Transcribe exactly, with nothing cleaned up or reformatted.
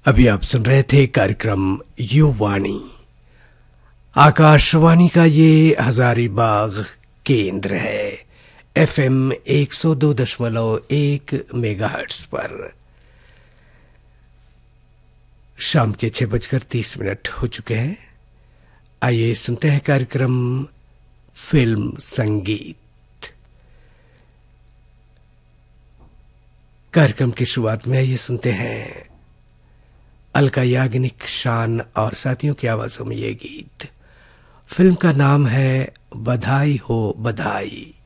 अभी आप सुन रहे थे कार्यक्रम युवाणी। आकाशवाणी का ये हजारीबाग केंद्र है, एफएम एक सौ दो दशमलव एक मेगाहर्ट्ज पर। शाम के छह बजकर तीस मिनट हो चुके हैं। आइए सुनते हैं कार्यक्रम फिल्म संगीत। कार्यक्रम की शुरुआत में आइए सुनते हैं अलका याग्निक, शान और साथियों की आवाजों में ये गीत। फिल्म का नाम है बधाई हो बधाई।